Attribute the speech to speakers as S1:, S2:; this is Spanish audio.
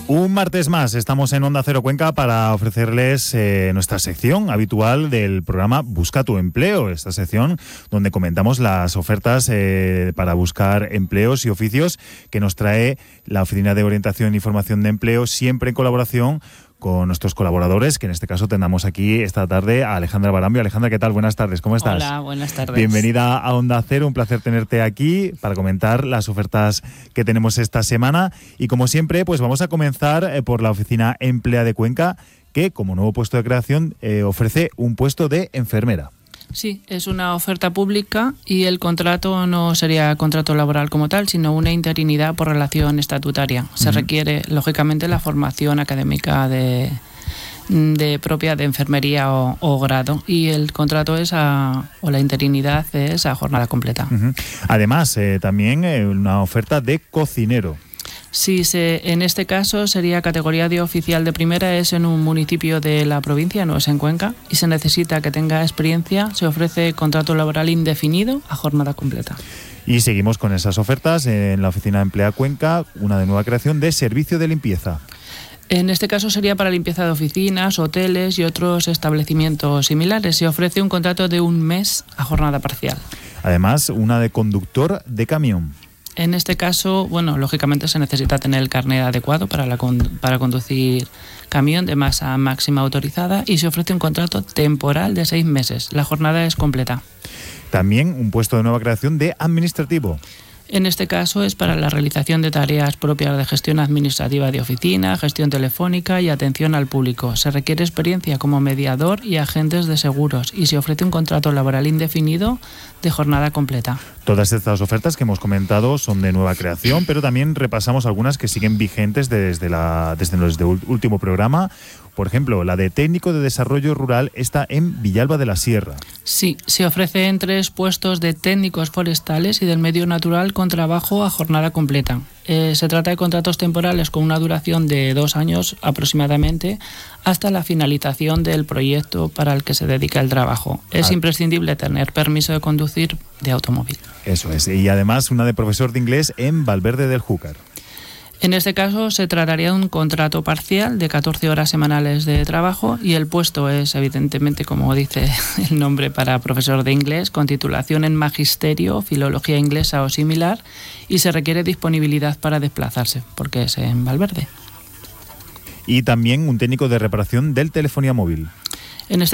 S1: Un martes más estamos en Onda Cero Cuenca para ofrecerles nuestra sección habitual del programa Busca tu empleo, esta sección donde comentamos las ofertas para buscar empleos y oficios que nos trae la Oficina de Orientación y Formación de Empleo, siempre en colaboración con nuestros colaboradores, que en este caso tenemos aquí esta tarde a Alejandra Barambio. Alejandra, ¿qué tal? Buenas tardes, ¿cómo estás?
S2: Hola, buenas tardes.
S1: Bienvenida a Onda Cero, un placer tenerte aquí para comentar las ofertas que tenemos esta semana. Y como siempre, pues vamos a comenzar por la Oficina Emplea de Cuenca, que como nuevo puesto de creación ofrece un puesto de enfermera.
S2: Sí, es una oferta pública y el contrato no sería contrato laboral como tal, sino una interinidad por relación estatutaria. Se requiere, lógicamente, la formación académica de propia de enfermería o grado, y el contrato es o la interinidad es a jornada completa.
S1: Además, también una oferta de cocinero.
S2: Sí, en este caso sería categoría de oficial de primera, es en un municipio de la provincia, no es en Cuenca, y se necesita que tenga experiencia. Se ofrece contrato laboral indefinido a jornada completa.
S1: Y seguimos con esas ofertas en la Oficina Emplea Cuenca, una de nueva creación de servicio de limpieza.
S2: En este caso sería para limpieza de oficinas, hoteles y otros establecimientos similares. Se ofrece un contrato de 1 mes a jornada parcial.
S1: Además, una de conductor de camión.
S2: En este caso, bueno, lógicamente se necesita tener el carnet adecuado para conducir camión de masa máxima autorizada, y se ofrece un contrato temporal de 6 meses. La jornada es completa.
S1: También un puesto de nueva creación de administrativo.
S2: En este caso es para la realización de tareas propias de gestión administrativa de oficina, gestión telefónica y atención al público. Se requiere experiencia como mediador y agentes de seguros, y se ofrece un contrato laboral indefinido de jornada completa.
S1: Todas estas ofertas que hemos comentado son de nueva creación, pero también repasamos algunas que siguen vigentes desde el último programa. Por ejemplo, la de técnico de desarrollo rural está en Villalba de la Sierra.
S2: Sí, se ofrecen 3 puestos de técnicos forestales y del medio natural con trabajo a jornada completa. Se trata de contratos temporales con una duración de 2 años aproximadamente, hasta la finalización del proyecto para el que se dedica el trabajo. Es imprescindible tener permiso de conducir de automóvil.
S1: Eso es. Y además una de profesor de inglés en Valverde del Júcar.
S2: En este caso se trataría de un contrato parcial de 14 horas semanales de trabajo, y el puesto es, evidentemente, como dice el nombre, para profesor de inglés con titulación en magisterio, filología inglesa o similar, y se requiere disponibilidad para desplazarse, porque es en Valverde.
S1: Y también un técnico de reparación del telefonía móvil.
S2: En este